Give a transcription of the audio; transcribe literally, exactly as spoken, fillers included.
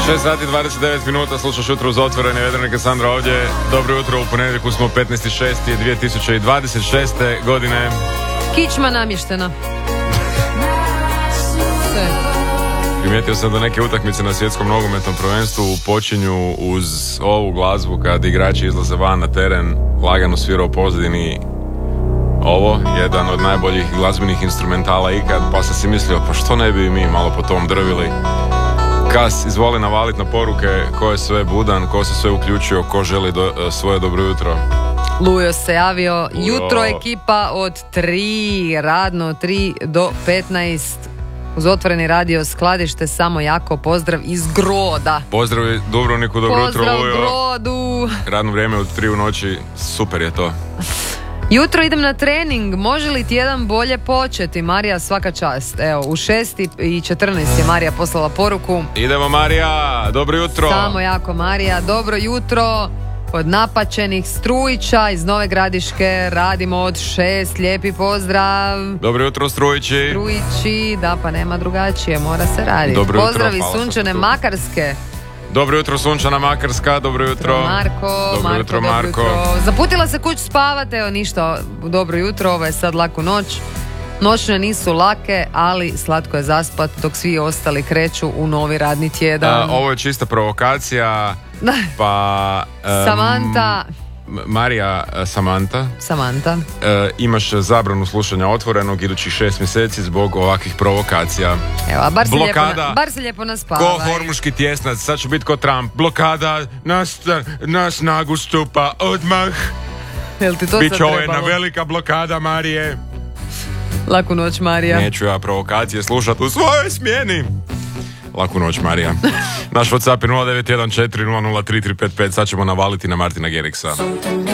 šest sati dvadeset devet minuta, slušaš Jutro uz otvorene, Vedran i Sandra ovdje. Dobro jutro, u ponedjeljku smo petnaesti šesti dvije tisuće dvadeset šeste godine. Kičma namještena. Sve. Primijetio sam da neke utakmice na svjetskom nogometnom prvenstvu počinju uz ovu glazbu kad igrači izlaze van na teren, lagano svira u pozadini ovo, jedan od najboljih glazbenih instrumentala ikad, pa sam si mislio, pa što ne bi mi malo po tom drvili. Kas, izvoli navaliti na poruke ko je sve budan, ko se sve uključio, ko želi do, svoje dobro jutro. Lujo se javio, Lujo. jutro ekipa od tri, radno tri do petnaest. Uz otvoreni radio skladište, samo jako pozdrav iz Groda. Pozdrav Dubrovniku, dobro jutro Pozdrav Lujo. Grodu. Radno vrijeme od tri u noći, super je to. Jutro idem na trening, može li tjedan bolje početi? Marija, svaka čast. Evo, u šest i četrnaest je Marija poslala poruku. Idemo Marija, dobro jutro. Samo jako Marija, dobro jutro. Od napačenih Strujića iz Nove Gradiške radimo od šest, lijepi pozdrav. Dobro jutro Strujići. Strujići, da pa nema drugačije, mora se raditi. Dobro jutro, pozdrav iz hvala sunčane sam tu. Makarske. Dobro jutro Sunčana Makarska, dobro jutro. Marko, dobro Marko, jutro, dobro Marko. jutro. Zaputila se kuć spavati, evo ništa, dobro jutro, ovo je sad laku noć. Noćne nisu lake, ali slatko je zaspat dok svi ostali kreću u novi radni tjedan. A, ovo je čista provokacija, pa... Um, Samanta. Marija Samanta, Samanta. uh, imaš zabranu slušanja otvorenog idućih šest mjeseci zbog ovakvih provokacija. Evo, a bar se, lijepo, Blokada. na, bar se lijepo naspavaj. Ko hormuški tjesnac, sad ću biti ko Trump. Blokada na, na snagu stupa odmah. Jel ti to Biće sad ovo jedna trebalo? velika blokada, Marije. Laku noć, Marija. Neću ja provokacije slušati u svojoj smjeni. Laku noć, Marija. Naš WhatsApp je nula devet jedan četiri nula nula tri tri pet pet. Sad ćemo navaliti na Martina Geriksa.